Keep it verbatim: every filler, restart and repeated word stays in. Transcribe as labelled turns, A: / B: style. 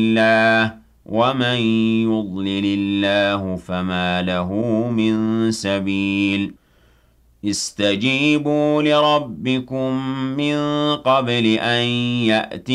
A: الله ومن يضلل الله فما له من سبيل استجيبوا لربكم من قبل أن يأتي